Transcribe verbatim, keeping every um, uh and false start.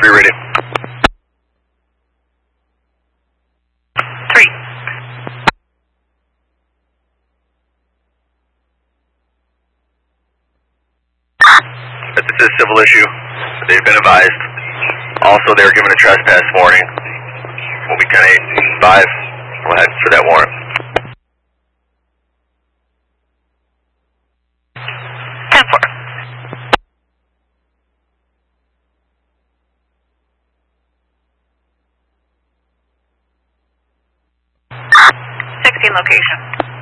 three ready. Three. But this is a civil issue. They've been advised. Also, they were given a trespass warning. Will be ten eight five. Go ahead for that warrant. ten four. sixteen location.